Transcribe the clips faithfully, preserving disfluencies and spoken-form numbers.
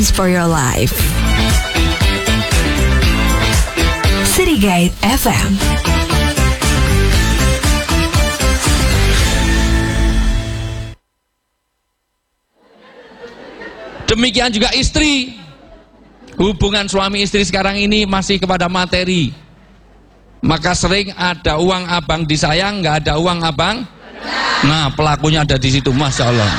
Solutions for your life. City Gate F M. Demikian juga istri. Hubungan suami istri sekarang ini masih kepada materi. Maka sering ada uang abang disayang, nggak ada uang abang. Nah, pelakunya ada di situ, masya Allah.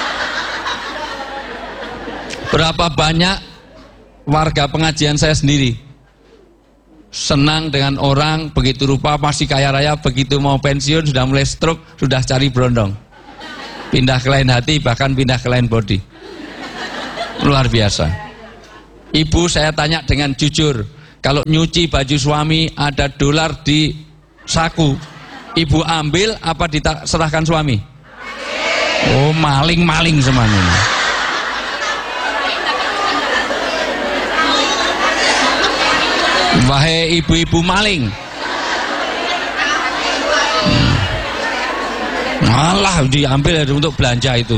Berapa banyak warga pengajian saya sendiri senang dengan orang begitu rupa masih kaya raya, begitu mau pensiun sudah mulai stroke, sudah cari berondong, pindah ke lain hati, bahkan pindah ke lain body. Luar biasa. Ibu, saya tanya dengan jujur, kalau nyuci baju suami ada dolar di saku, ibu ambil apa diserahkan suami? Oh, maling-maling semuanya. Wahai ibu-ibu maling, malah diambil untuk belanja itu.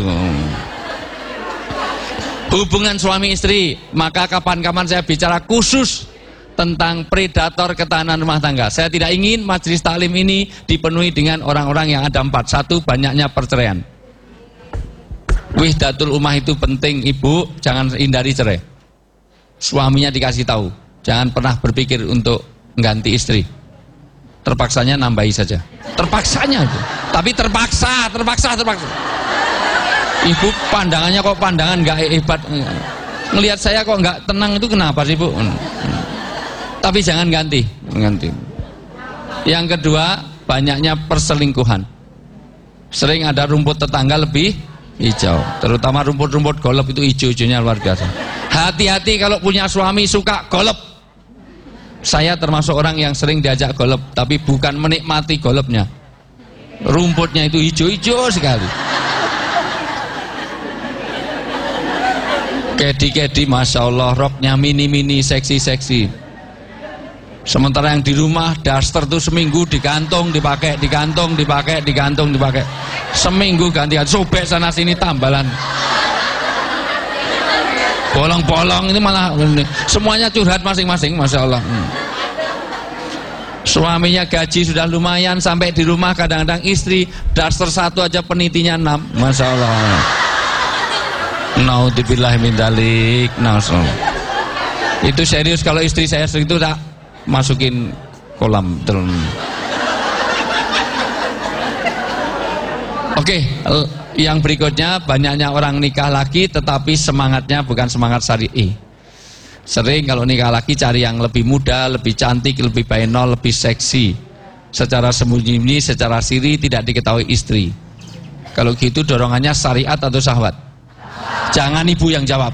Hubungan suami istri, maka kapan-kapan saya bicara khusus tentang predator ketahanan rumah tangga. Saya tidak ingin majelis taklim ini dipenuhi dengan orang-orang yang ada empat. Satu, banyaknya perceraian. Wihdatul ummah itu penting, ibu, jangan hindari cerai. Suaminya dikasih tahu, jangan pernah berpikir untuk mengganti istri. Terpaksanya nambahi saja. Terpaksanya itu. Tapi terpaksa, terpaksa, terpaksa. Ibu pandangannya kok pandangan nggak hebat, ngelihat saya kok nggak tenang, itu kenapa sih Bu? Tapi jangan ganti, ganti. Yang kedua, banyaknya perselingkuhan. Sering ada rumput tetangga lebih hijau, terutama rumput-rumput golep itu hijau-hijaunya luar biasa. Hati-hati kalau punya suami suka golep. Saya termasuk orang yang sering diajak golep, tapi bukan menikmati golepnya. Rumputnya itu hijau-hijau sekali. Kedi-kedi, masya Allah, roknya mini-mini, seksi-seksi. Sementara yang di rumah daster tuh seminggu digantung, dipakai, digantung, dipakai, digantung, dipakai. Seminggu gantian, sobek sana sini tambalan. Bolong-bolong ini malah semuanya curhat masing-masing, masya Allah. Hmm. Suaminya gaji sudah lumayan, sampai di rumah kadang-kadang istri daster satu aja penitinya enam, masya Allah. Naudzubillah min dzalik. Itu serius, kalau istri saya sering itu tak masukin kolam. Oke, yang berikutnya, banyaknya orang nikah lagi tetapi semangatnya bukan semangat syar'i. Sering kalau nikah lagi cari yang lebih muda, lebih cantik, lebih bainol, lebih seksi. Secara sembunyi, secara siri tidak diketahui istri. Kalau gitu dorongannya syariat atau syahwat? Jangan ibu yang jawab.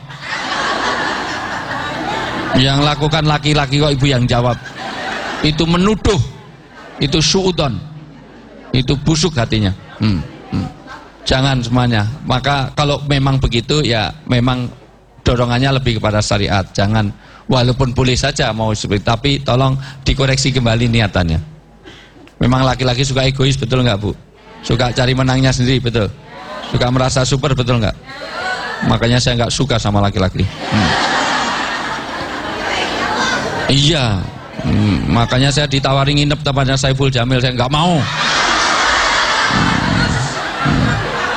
Yang lakukan laki-laki kok ibu yang jawab. Itu menuduh, itu suudon, itu busuk hatinya. hmm, hmm. Jangan semuanya. Maka kalau memang begitu, ya memang dorongannya lebih kepada syariat. Jangan, walaupun boleh saja mau seperti, tapi tolong dikoreksi kembali niatannya. Memang laki-laki suka egois, betul nggak Bu? Suka cari menangnya sendiri, betul? Suka merasa super, betul nggak? Makanya saya nggak suka sama laki-laki. hmm. Iya, hmm, makanya saya ditawari nginep tempatnya Saiful Jamil, saya nggak mau. hmm. Hmm.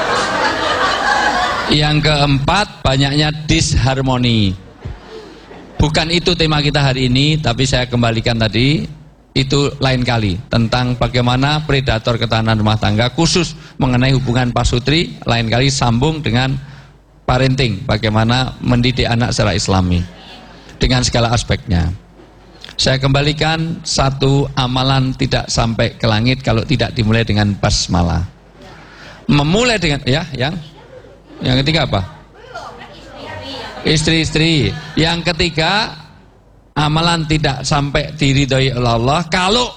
Yang keempat, banyaknya disharmoni. Bukan itu tema kita hari ini, tapi saya kembalikan tadi, itu lain kali, tentang bagaimana predator ketahanan rumah tangga, khusus mengenai hubungan pasutri, lain kali sambung dengan parenting, bagaimana mendidik anak secara islami dengan segala aspeknya. Saya kembalikan, satu, amalan tidak sampai ke langit kalau tidak dimulai dengan basmalah. Memulai dengan, ya, yang yang ketiga apa? Istri-istri. Yang ketiga, amalan tidak sampai diridhoi oleh Allah kalau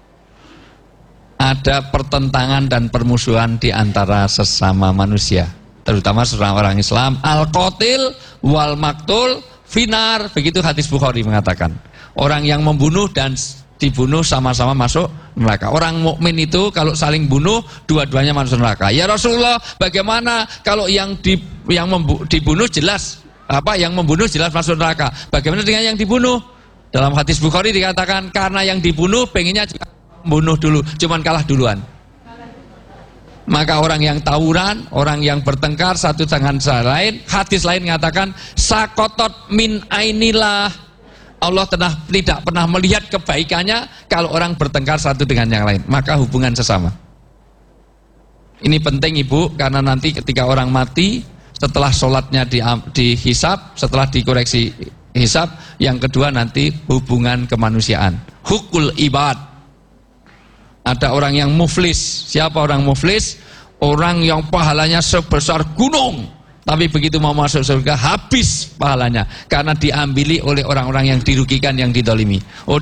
ada pertentangan dan permusuhan di antara sesama manusia, terutama seorang orang Islam. Al-qatil wal maktul finar, begitu hadis Bukhari mengatakan. Orang yang membunuh dan dibunuh sama-sama masuk neraka. Orang mukmin itu kalau saling bunuh, dua-duanya masuk neraka. Ya Rasulullah, bagaimana kalau yang di, yang membu, dibunuh jelas apa yang membunuh jelas masuk neraka. Bagaimana dengan yang dibunuh? Dalam hadis Bukhari dikatakan karena yang dibunuh pengennya juga membunuh dulu, cuman kalah duluan. Maka orang yang tawuran, orang yang bertengkar satu dengan lain, hadis lain mengatakan sakotot min ainilah. Allah tenah, tidak pernah melihat kebaikannya kalau orang bertengkar satu dengan yang lain. Maka hubungan sesama. Ini penting Ibu, karena nanti ketika orang mati, setelah sholatnya di, dihisab, setelah dikoreksi hisab, yang kedua nanti hubungan kemanusiaan. Hukul ibad. Ada orang yang muflis. Siapa orang muflis? Orang yang pahalanya sebesar gunung, tapi begitu mau masuk surga habis pahalanya karena diambili oleh orang-orang yang dirugikan, yang didolimi. Oh,